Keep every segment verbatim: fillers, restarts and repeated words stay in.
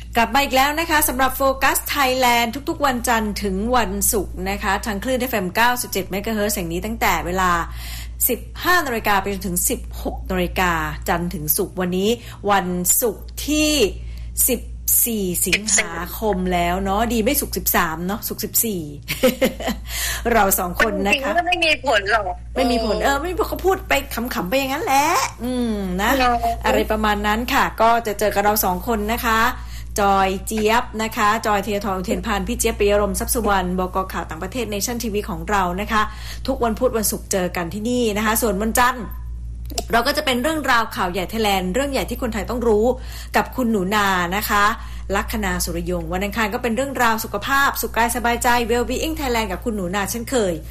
กลับมาอีกแล้วนะคะสำหรับโฟกัสไทยแลนด์ทุกๆวันจันทร์ถึงวันศุกร์นะคะทางคลื่น เอฟ เอ็ม เก้าสิบเจ็ด เมกะเฮิรตซ์แห่งนี้ตั้งแต่เวลา สิบห้านาฬิกา ไปจนถึง สิบหกนาฬิกาจันทร์ถึงศุกร์วันนี้วันศุกร์ที่สิบสี่สิงหาคมแล้วเนาะดีไม่ศุกร์สิบสามเนาะศุกร์สิบสี่เราสองคนนะคะจริงๆก็ไม่มีผลหรอกไม่มีผลเออไม่เขาพูดไปขำๆไปอย่างนั้นแหละอืมนะอะไรประมาณนั้นค่ะก็จะเจอกับเราสองคนนะคะจอยเจี๊ยบนะคะจอยเทียทองเทียนพานพี่เจี๊ยบปิยรมทรัพย์สุวรรณบก.ข่าวต่างประเทศเนชั่นทีวีของเรานะคะทุกวันพุธวันศุกร์เจอกันที่นี่นะคะส่วนวันจันทร์เราก็จะเป็นเรื่องราวข่าวใหญ่ไทยแลนด์เรื่องใหญ่ที่คนไทยต้องรู้กับคุณหนูนานะคะลัคนาสุรยงวันอังคารก็เป็นเรื่องราวสุขภาพสุขกายสบายใจ Well-being Thailand กับคุณหนูนาเช่นเคย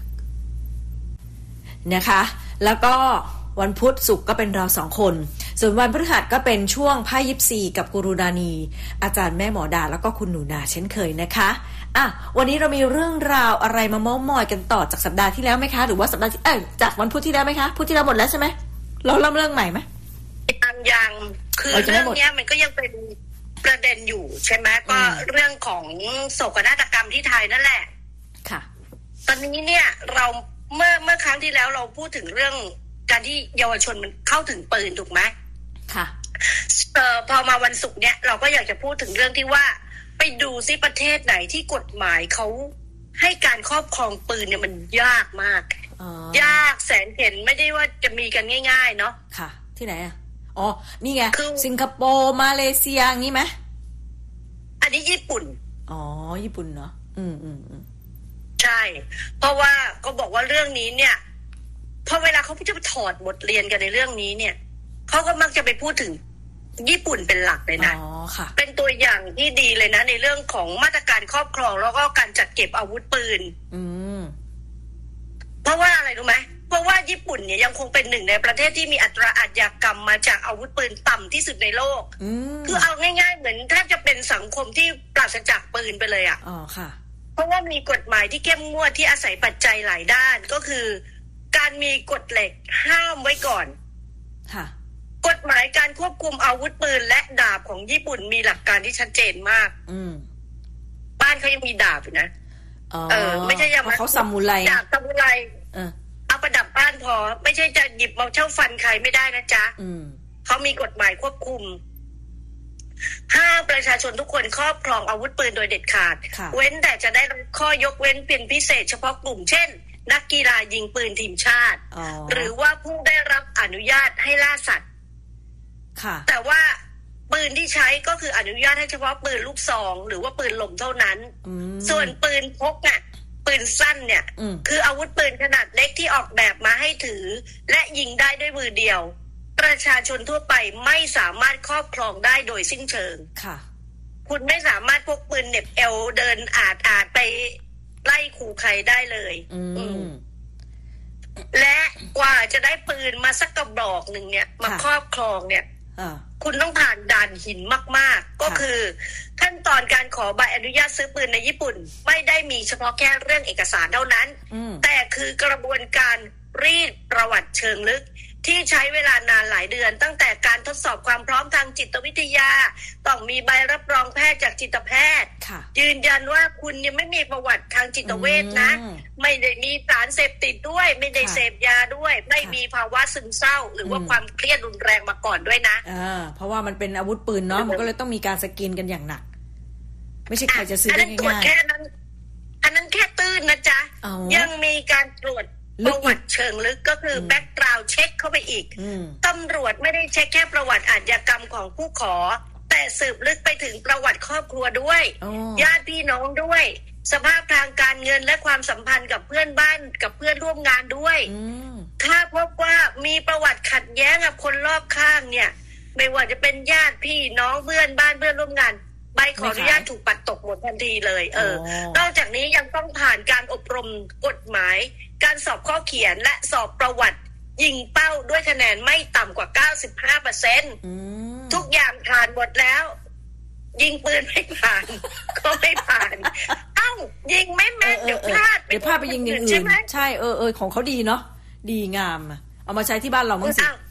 นะคะแล้วก็วันพุธศุกร์ก็เป็นเราสองคนส่วนวันพฤหัสก็เป็นช่วงไพ่ยิปซีกับกูรูดานีอาจารย์แม่หมอดาแล้วก็คุณหนูนาเช่นเคยนะคะอ่ะวันนี้เรามีเรื่องราวอะไรมาเม้ามอยกันต่อจากสัปดาห์ที่แล้วไหมคะหรือว่าสัปดาห์ที่เอ้ยจากวันพุธที่แล้วไหมคะพุธที่แล้วหมดแล้วใช่ไหมเราเริ่มเรื่องใหม่ไหมยังยังคือเรื่องนี้มันก็ยังเป็นประเด็นอยู่ใช่ไหมก็เรื่องของโศกนาฏกรรมที่ไทยนั่นแหละค่ะตอนนี้เนี่ยเราเมื่อเมื่อครั้งที่แล้วเราพูดถึงเรื่องการที่เยาวชนมันเข้าถึงปืนถูกไหมค่ะเอ่อพอมาวันศุกร์เนี่ยเราก็อยากจะพูดถึงเรื่องที่ว่าไปดูซิประเทศไหนที่กฎหมายเขาให้การครอบครองปืนเนี่ยมันยากมากยากแสนเข็ญไม่ได้ว่าจะมีกันง่ายๆเนาะค่ะที่ไหนอ่ะอ๋อนี่ไงสิงคโปร์มาเลเซียงี้ไหมอันนี้ญี่ปุ่นอ๋อญี่ปุ่นเนาะอืมอืมอืมใช่เพราะว่าก็บอกว่าเรื่องนี้เนี่ยพอเวลาเขาจะถอดบทเรียนกันในเรื่องนี้เนี่ยเขาก็มักจะไปพูดถึงญี่ปุ่นเป็นหลักเลยนะอ๋อค่ะเป็นตัวอย่างที่ดีเลยนะในเรื่องของมาตรการครอบครองแล้วก็การจัดเก็บอาวุธปืนอืมเพราะว่าอะไรรู้ไหมเพราะว่าญี่ปุ่นเนี่ยยังคงเป็นหนึ่งในประเทศที่มีอัตราอาชญากรรมมาจากอาวุธปืนต่ำที่สุดในโลกคือเอาง่ายๆเหมือนแทบจะเป็นสังคมที่ปราศจากปืนไปเลยอ่ะอ๋อค่ะเพราะว่ามีกฎหมายที่เข้มงวดที่อาศัยปัจจัยหลายด้านก็คือการมีกฎเหล็กห้ามไว้ก่อนค่ะกฎหมายการควบคุมอาวุธปืนและดาบของญี่ปุ่นมีหลักการที่ชัดเจนมากอืมบ้านเขายังมีดาบอยู่นะเออไม่ใช่ยังเขาซามูไรดาบซามูไรเออเอาประดับบ้านพอไม่ใช่จะหยิบมาเช่าฟันใครไม่ได้นะจ๊ะเขามีกฎหมายควบคุมห้ามประชาชนทุกคนครอบครองอาวุธปืนโดยเด็ดขาดเว้นแต่จะได้ข้อยกเว้นเป็นพิเศษเฉพาะกลุ่มเช่นนักกีฬายิงปืนทีมชาติหรือว่าผู้ได้รับอนุญาตให้ล่าสัตว์แต่ว่าปืนที่ใช้ก็คืออนุญาตให้เฉพาะปืนลูกซองหรือว่าปืนลมเท่านั้นส่วนปืนพกน่ะปืนสั้นเนี่ยคืออาวุธปืนขนาดเล็กที่ออกแบบมาให้ถือและยิงได้ด้วยมือเดียวประชาชนทั่วไปไม่สามารถครอบครองได้โดยสิ้นเชิงค่ะคุณไม่สามารถพกปืนเหน็บเอวเดินอาดอาดไปไล่ขู่ใครได้เลยอืมและกว่าจะได้ปืนมาสักกระบอกหนึ่งเนี่ยมาครอบครองเนี่ยคุณต้องผ่านด่านหินมากๆก็คือขั้นตอนการขอใบอนุญาตซื้อปืนในญี่ปุ่นไม่ได้มีเฉพาะแค่เรื่องเอกสารเท่านั้นแต่คือกระบวนการรีดประวัติเชิงลึกที่ใช้เวลานานหลายเดือนตั้งแต่การทดสอบความพร้อมทางจิตวิทยาต้องมีใบรับรองแพทย์จากจิตแพทย์ยืนยันว่าคุณเนี่ยไม่มีประวัติทางจิตเวชนะไม่ได้มีสารเสพติดด้วยไม่ได้เสพยาด้วยไม่มีภาวะซึมเศร้าหรือว่าความเครียดรุนแรงมาก่อนด้วยนะอ่าเพราะว่ามันเป็นอาวุธปืนเนาะมันก็เลยต้องมีการสกรีนกันอย่างหนักไม่ใช่ใครจะซื้อได้ง่ายๆแค่นั้นอันนั้นแค่ตื้นนะจ๊ะยังมีการตรวจประวัติเชิงลึกก็คือแบ็กกราวด์เช็คเข้าไปอีกตำรวจไม่ได้เช็คแค่ประวัติอาชญากรรมของผู้ขอแต่สืบลึกไปถึงประวัติครอบครัวด้วยญาติพี่น้องด้วยสภาพทางการเงินและความสัมพันธ์กับเพื่อนบ้านกับเพื่อนร่วมงานด้วยถ้าพบว่ามีประวัติขัดแย้งกับคนรอบข้างเนี่ยไม่ว่าจะเป็นญาติพี่น้องเพื่อนบ้านเพื่อนร่วมงานใบขออนุญาตถูกปัดตกหมดทันทีเลยเออนอกจากนี้ยังต้องผ่านการอบรมกฎหมายการสอบข้อเขียนและสอบประวัติยิงเป้าด้วยคะแนนไม่ต่ำกว่า เก้าสิบห้าเปอร์เซ็นต์ ทุกอย่างผ่านหมดแล้วยิงปืนไม่ผ่านก็ไม่ผ่านเอ้ายิงไม่แม่นเดี๋ยวพลาดเดี๋ยวพลาดไปยิงอย่างอื่นใช่เออเออของเขาดีเนาะดีงามเอามาใช้ที่บ้านเราบ้างสิ